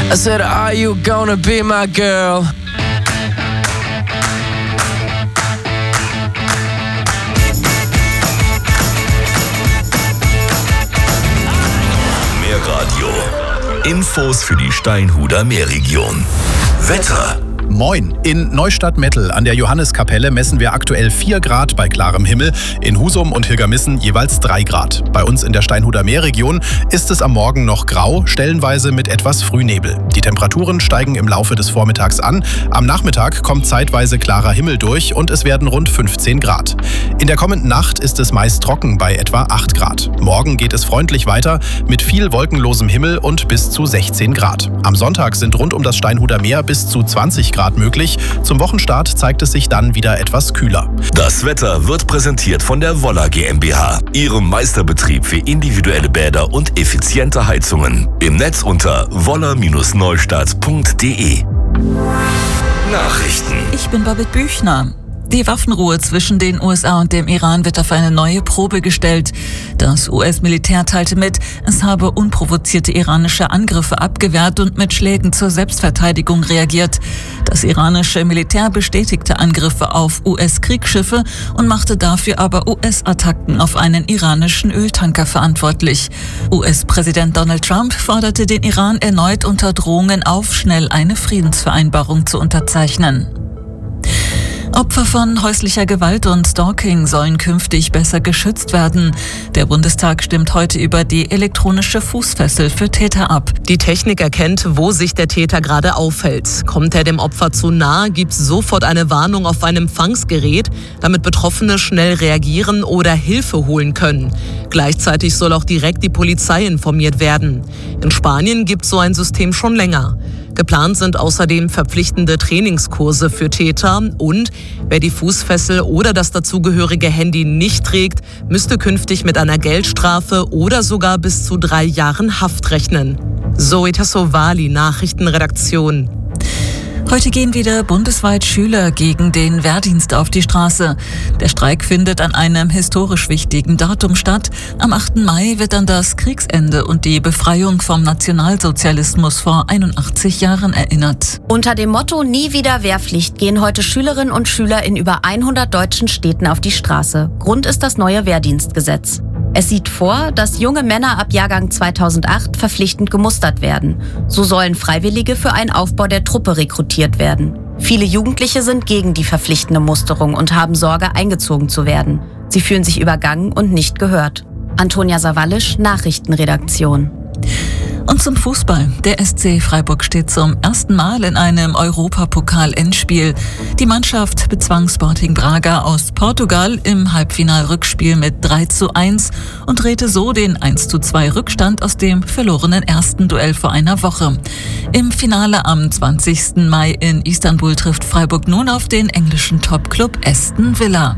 I said, are you gonna be my girl? Meerradio. Infos für die Steinhuder Meerregion. Wetter. Moin! In Neustadt-Mettel an der Johanneskapelle messen wir aktuell 4 Grad bei klarem Himmel, in Husum und Hilgermissen jeweils 3 Grad. Bei uns in der Steinhuder Meerregion ist es am Morgen noch grau, stellenweise mit etwas Frühnebel. Die Temperaturen steigen im Laufe des Vormittags an. Am Nachmittag kommt zeitweise klarer Himmel durch und es werden rund 15 Grad. In der kommenden Nacht ist es meist trocken bei etwa 8 Grad. Morgen geht es freundlich weiter mit viel wolkenlosem Himmel und bis zu 16 Grad. Am Sonntag sind rund um das Steinhuder Meer bis zu 20 Grad möglich. Zum Wochenstart zeigt es sich dann wieder etwas kühler. Das Wetter wird präsentiert von der Woller GmbH, ihrem Meisterbetrieb für individuelle Bäder und effiziente Heizungen. Im Netz unter woller-neustadt.de. Nachrichten. Ich bin Babette Büchner. Die Waffenruhe zwischen den USA und dem Iran wird auf eine neue Probe gestellt. Das US-Militär teilte mit, es habe unprovozierte iranische Angriffe abgewehrt und mit Schlägen zur Selbstverteidigung reagiert. Das iranische Militär bestätigte Angriffe auf US-Kriegsschiffe und machte dafür aber US-Attacken auf einen iranischen Öltanker verantwortlich. US-Präsident Donald Trump forderte den Iran erneut unter Drohungen auf, schnell eine Friedensvereinbarung zu unterzeichnen. Opfer von häuslicher Gewalt und Stalking sollen künftig besser geschützt werden. Der Bundestag stimmt heute über die elektronische Fußfessel für Täter ab. Die Technik erkennt, wo sich der Täter gerade aufhält. Kommt er dem Opfer zu nahe, gibt es sofort eine Warnung auf ein Empfangsgerät, damit Betroffene schnell reagieren oder Hilfe holen können. Gleichzeitig soll auch direkt die Polizei informiert werden. In Spanien gibt es so ein System schon länger. Geplant sind außerdem verpflichtende Trainingskurse für Täter und wer die Fußfessel oder das dazugehörige Handy nicht trägt, müsste künftig mit einer Geldstrafe oder sogar bis zu 3 Jahren Haft rechnen. Zoe Tassovali, Nachrichtenredaktion. Heute gehen wieder bundesweit Schüler gegen den Wehrdienst auf die Straße. Der Streik findet an einem historisch wichtigen Datum statt. Am 8. Mai wird an das Kriegsende und die Befreiung vom Nationalsozialismus vor 81 Jahren erinnert. Unter dem Motto Nie wieder Wehrpflicht gehen heute Schülerinnen und Schüler in über 100 deutschen Städten auf die Straße. Grund ist das neue Wehrdienstgesetz. Es sieht vor, dass junge Männer ab Jahrgang 2008 verpflichtend gemustert werden. So sollen Freiwillige für einen Aufbau der Truppe rekrutiert werden. Viele Jugendliche sind gegen die verpflichtende Musterung und haben Sorge, eingezogen zu werden. Sie fühlen sich übergangen und nicht gehört. Antonia Sawallisch, Nachrichtenredaktion. Und zum Fußball. Der SC Freiburg steht zum ersten Mal in einem Europapokal-Endspiel. Die Mannschaft bezwang Sporting Braga aus Portugal im Halbfinal-Rückspiel mit 3:1 und drehte so den 1:2 Rückstand aus dem verlorenen ersten Duell vor einer Woche. Im Finale am 20. Mai in Istanbul trifft Freiburg nun auf den englischen Topclub Aston Villa.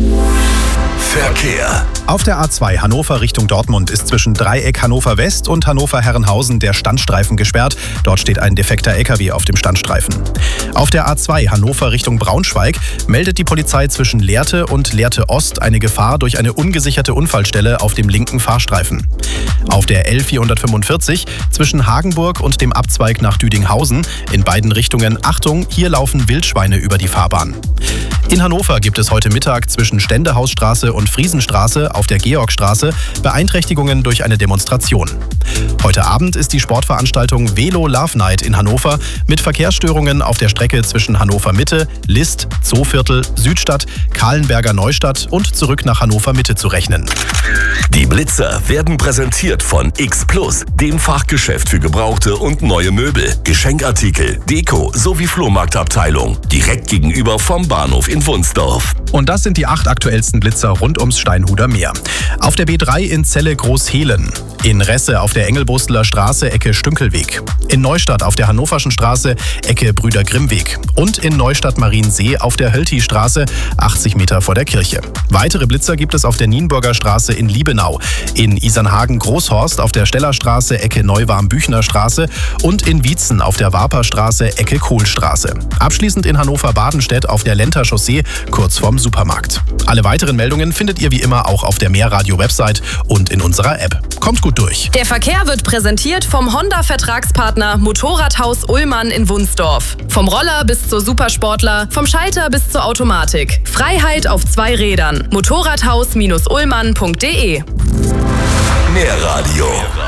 Verkehr. Auf der A2 Hannover Richtung Dortmund ist zwischen Dreieck Hannover West und Hannover-Herrenhausen der Standstreifen gesperrt. Dort steht ein defekter LKW auf dem Standstreifen. Auf der A2 Hannover Richtung Braunschweig meldet die Polizei zwischen Lehrte und Lehrte Ost eine Gefahr durch eine ungesicherte Unfallstelle auf dem linken Fahrstreifen. Auf der L445 zwischen Hagenburg und dem Abzweig nach Düdinghausen in beiden Richtungen Achtung, hier laufen Wildschweine über die Fahrbahn. In Hannover gibt es heute Mittag zwischen Ständehausstraße und Friesenstraße auf der Georgstraße Beeinträchtigungen durch eine Demonstration. Heute Abend ist die Sportveranstaltung Velo Love Night in Hannover mit Verkehrsstörungen auf der Strecke zwischen Hannover Mitte, List, Zooviertel, Südstadt, Kahlenberger Neustadt und zurück nach Hannover Mitte zu rechnen. Die Blitzer werden präsentiert von X Plus, dem Fachgeschäft für gebrauchte und neue Möbel, Geschenkartikel, Deko sowie Flohmarktabteilung. Direkt gegenüber vom Bahnhof in Wunsdorf. Und das sind die 8 aktuellsten Blitzer rund ums Steinhuder Meer. Auf der B3 in Celle Großhehlen. In Resse auf der Engelbrusteler Straße Ecke Stünkelweg. In Neustadt auf der Hannoverschen Straße Ecke Brüder Grimmweg. Und in Neustadt Mariensee auf der Hölti-Straße 80 Meter vor der Kirche. Weitere Blitzer gibt es auf der Nienburger Straße in Liebenau. In Isernhagen-Großhorst auf der Stellerstraße Ecke Neuwarm-Büchner Straße und in Wietzen auf der Warper-Straße Ecke Kohlstraße. Abschließend in Hannover-Badenstedt auf der Lenter Chaussee kurz vorm Supermarkt. Alle weiteren Meldungen findet ihr wie immer auch auf der Mehrradio-Website und in unserer App. Kommt gut durch. Der Verkehr wird präsentiert vom Honda-Vertragspartner Motorradhaus Ullmann in Wunsdorf. Vom Roller bis zur Supersportler, vom Schalter bis zur Automatik. Freiheit auf 2 Rädern. Motorradhaus-ullmann.de. Mehr Radio.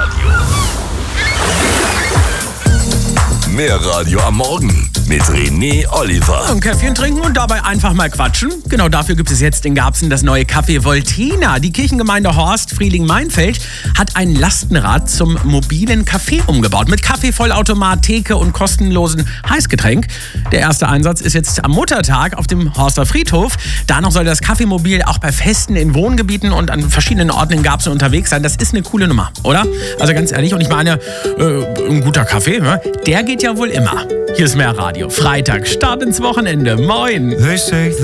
Mehr Radio am Morgen mit René Oliver. Ein Käffchen trinken und dabei einfach mal quatschen. Genau dafür gibt es jetzt in Garbsen das neue Café Voltina. Die Kirchengemeinde Horst Friedling-Meinfeld hat ein Lastenrad zum mobilen Café umgebaut. Mit Kaffeevollautomat, Theke und kostenlosen Heißgetränk. Der erste Einsatz ist jetzt am Muttertag auf dem Horster Friedhof. Danach soll das Kaffeemobil auch bei Festen in Wohngebieten und an verschiedenen Orten in Garbsen unterwegs sein. Das ist eine coole Nummer, oder? Also ganz ehrlich, und ich meine, ein guter Kaffee, der geht ja wohl immer. Hier ist Mehr Radio. Freitag, Start ins Wochenende. Moin.